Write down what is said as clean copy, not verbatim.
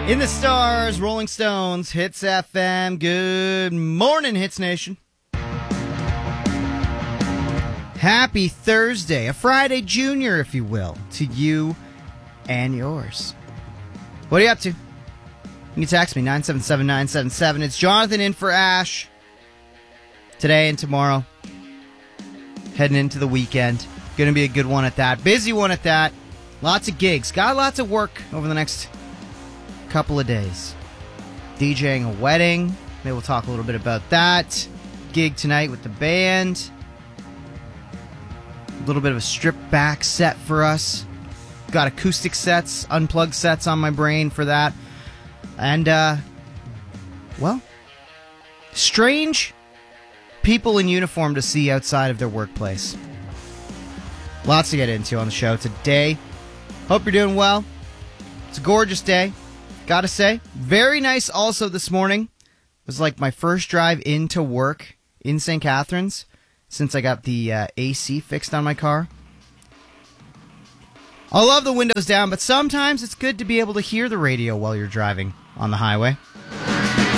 In the Stars, Rolling Stones, Hits FM. Good morning, Hits Nation. Happy Thursday, a Friday Junior, if you will, to you and yours. What are you up to? You can text me, 977-977. It's Jonathan in for Ash. Today and tomorrow. Heading into the weekend. Going to be a good one at that. Busy one at that. Lots of gigs. Got lots of work over the next couple of days. DJing a wedding. Maybe we'll talk a little bit about that. Gig tonight with the band. A little bit of a stripped back set for us. Got acoustic sets, unplugged sets on my brain for that. And, well, strange people in uniform to see outside of their workplace. Lots to get into on the show today. Hope you're doing well. It's a gorgeous day. Gotta say, very nice also this morning. It was like my first drive into work in St. Catharines since I got the AC fixed on my car. I love the windows down, but sometimes it's good to be able to hear the radio while you're driving on the highway.